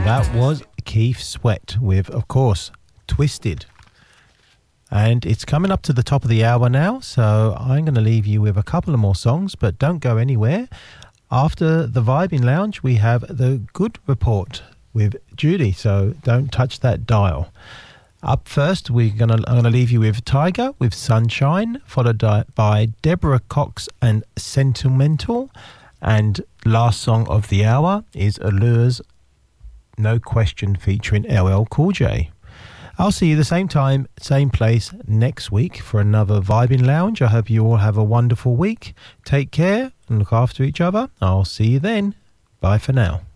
That was Keith Sweat with, of course, Twisted. And it's coming up to the top of the hour now, so I'm going to leave you with a couple of more songs, but don't go anywhere. After the Vibing Lounge, we have the Good Report with Judy, so don't touch that dial. Up first, I'm going to leave you with Tiger with Sunshine, followed by Deborah Cox and Sentimental. And last song of the hour is Allure's No Question featuring LL Cool J. I'll see you the same time, same place next week for another Vibing Lounge. I hope you all have a wonderful week. Take care and look after each other. I'll see you then. Bye for now.